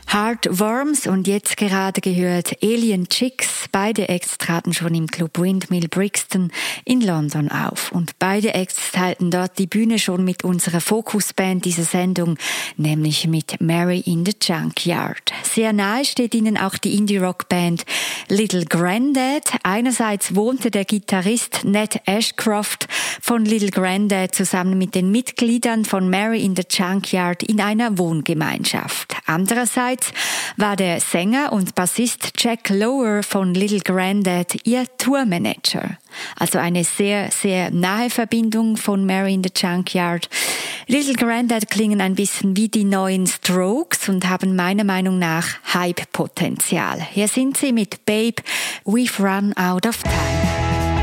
Heartworms und jetzt gerade gehört Alien Chicks. Beide Acts traten schon im Club Windmill Brixton in London auf. Und beide Acts teilten dort die Bühne schon mit unserer Fokusband dieser Sendung, nämlich mit Mary in the Junkyard. Sehr nahe steht ihnen auch die Indie-Rock-Band Little Grandad. Einerseits wohnte der Gitarrist Ned Ashcroft von Little Grandad zusammen mit den Mitgliedern von Mary in the Junkyard in einer Wohngemeinschaft. Andererseits war der Sänger und Bassist Jack Lower von Little Grandad ihr Tourmanager. Also eine sehr, sehr nahe Verbindung von Mary in the Junkyard. Little Grandad klingen ein bisschen wie die neuen Strokes und haben meiner Meinung nach Hype-Potenzial. Hier sind sie mit Babe, We've Run Out of Time.